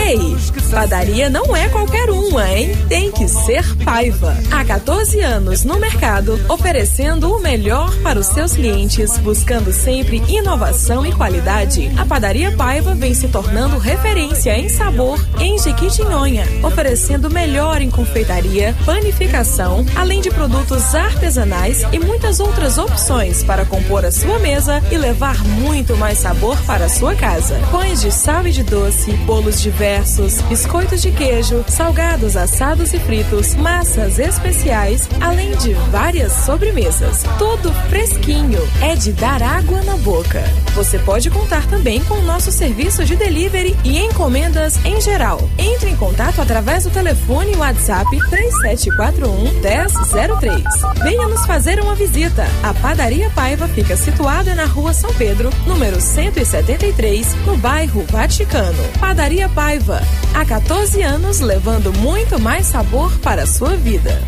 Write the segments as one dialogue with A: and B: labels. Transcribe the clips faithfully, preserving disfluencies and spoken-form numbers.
A: Ei, padaria não é qualquer uma, hein? Tem que ser Paiva. Há quatorze anos no mercado, oferecendo o melhor para os seus clientes, buscando sempre inovação e qualidade. A Padaria Paiva vem se tornando referência em sabor em Jequitinhonha, oferecendo o melhor em confeitaria, panificação, além de produtos artesanais e muitas outras opções para compor a sua mesa e levar muito mais sabor para a sua casa. Pães de sal e de doce, bolos diversos, biscoitos de queijo, salgados assados e fritos, massas especiais, além de várias sobremesas. Tudo fresquinho, é de dar água na boca. Você pode contar também com o nosso serviço de delivery e encomendas em geral. Entre em contato através do telefone e WhatsApp três sete quatro um, um zero zero três. Venha nos fazer uma visita. A Padaria Paiva fica situada na Rua São Pedro, número cento e setenta e três, no bairro Vaticano. Padaria Paiva, há quatorze anos levando muito mais sabor para a sua vida.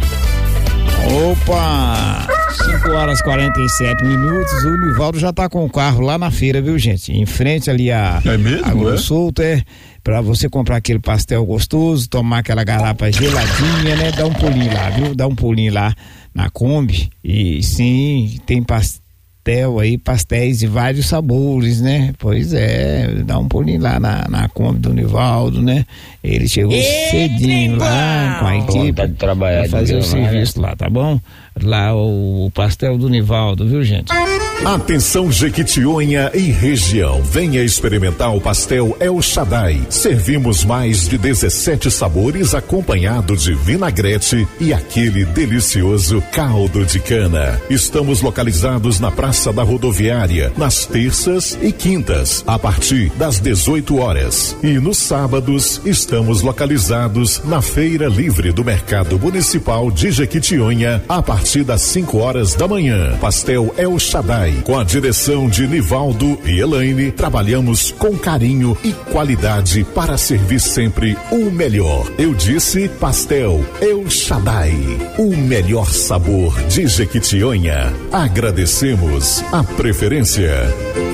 B: Opa! cinco horas e quarenta e sete minutos. O Nivaldo já tá com o carro lá na feira, viu, gente? Em frente ali a
C: É mesmo?
B: a Gol
C: É?
B: Solto, é pra você comprar aquele pastel gostoso, tomar aquela garrafa geladinha, né? Dá um pulinho lá, viu? Dá um pulinho lá na Kombi. E sim, tem pastel aí, pastéis de vários sabores, né? Pois é, dá um pulinho lá na, na Kombi do Nivaldo, né? Ele chegou
D: Ei,
B: cedinho lá com a equipe
D: vontade de trabalhar
B: pra fazer o
D: de ver,
B: serviço lá, tá bom? Lá o, o pastel do Nivaldo, viu, gente?
C: Atenção Jequitinhonha e região, venha experimentar o pastel El Shaddai. Servimos mais de dezessete sabores acompanhado de vinagrete e aquele delicioso caldo de cana. Estamos localizados na Praça da Rodoviária, nas terças e quintas, a partir das dezoito horas. E nos sábados estamos localizados na Feira Livre do Mercado Municipal de Jequitinhonha, a partir das cinco horas da manhã. Pastel El Shaddai, com a direção de Nivaldo e Elaine, trabalhamos com carinho e qualidade para servir sempre o melhor. Eu disse Pastel El Shaddai, o melhor sabor de Jequitinhonha. Agradecemos a preferência.